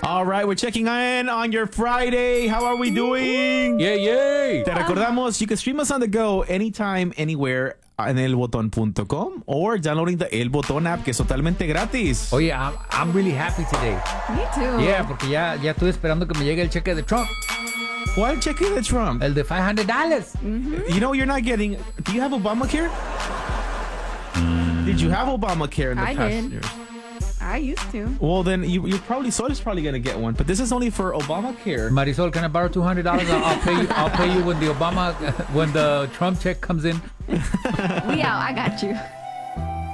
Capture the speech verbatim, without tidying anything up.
All right, we're checking in on your Friday. How are we doing? Yay, yay. Te recordamos, you can stream us on the go anytime, anywhere en el botón punto com or downloading the El Botón app, que es totalmente gratis. Oye, I'm, I'm really happy today. Me too. Yeah, porque ya, ya estoy esperando que me llegue el cheque de Trump. ¿Cuál cheque de Trump? El de five hundred dollars. Mm-hmm. You know, you're not getting... Do you have Obamacare? Mm. Did you have Obamacare in the I past did. years? I used to. Well, then you you probably Sol is probably gonna get one, but this is only for Obamacare. Marisol, can I borrow two hundred dollars? I'll, I'll pay you. I'll pay you when the Obama, when the Trump check comes in. We out. I got you.